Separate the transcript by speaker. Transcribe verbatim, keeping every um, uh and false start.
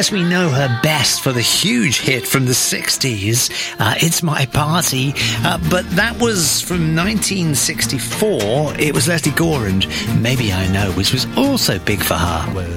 Speaker 1: guess we know her best for the huge hit from the sixties, uh, It's My Party, uh, but that was from nineteen sixty-four. It was Leslie Gore and Maybe I Know, which was also big for her.